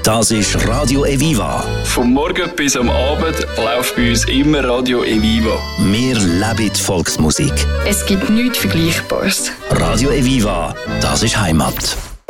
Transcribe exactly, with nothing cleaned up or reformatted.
Das ist Radio Eviva. Vom Morgen bis am Abend läuft bei uns immer Radio Eviva. Wir leben die Volksmusik. Es gibt nichts Vergleichbares. Radio Eviva, das ist Heimat.